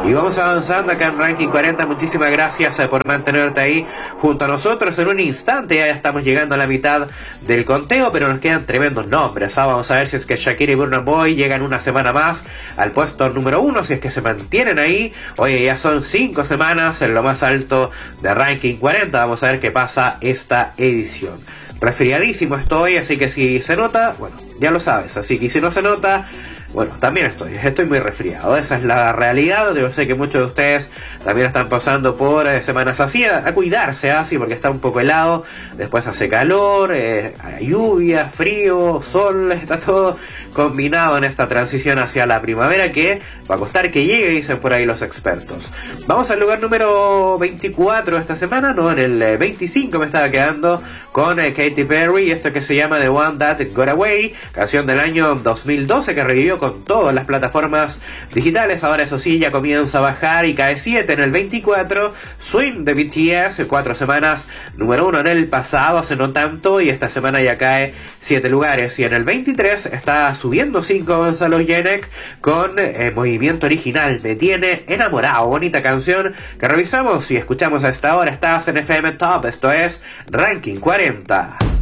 Y vamos avanzando acá en Ranking 40. Muchísimas gracias por mantenerte ahí junto a nosotros. En un instante ya estamos llegando a la mitad del conteo, pero nos quedan tremendos nombres. Vamos a ver si es que Shakira y Burna Boy llegan una semana más al puesto número 1, si es que se mantienen ahí. Oye, ya son 5 semanas en lo más alto de Ranking 40. Vamos a ver qué pasa esta edición. Resfriadísimo estoy, así que si se nota, bueno, ya lo sabes. Así que si no se nota, bueno, también estoy muy resfriado. Esa es la realidad. Yo sé que muchos de ustedes también están pasando por semanas así, a cuidarse así, porque está un poco helado, después hace calor, lluvia, frío, sol, está todo combinado en esta transición hacia la primavera que va a costar que llegue, dicen por ahí los expertos. Vamos al lugar número 24 esta semana, no, en el 25 me estaba quedando con Katy Perry, esto que se llama The One That Got Away, canción del año 2012 que revivió con todas las plataformas digitales. Ahora eso sí, ya comienza a bajar y cae 7 en el 24. Swing de BTS, 4 semanas, número 1 en el pasado, hace no tanto, y esta semana ya cae 7 lugares. Y en el 23 está subiendo 5 Gonzalo Yenek con Movimiento Original, Me Tiene Enamorado. Bonita canción que revisamos y escuchamos a esta hora. Estás en FM Top, esto es Ranking 40.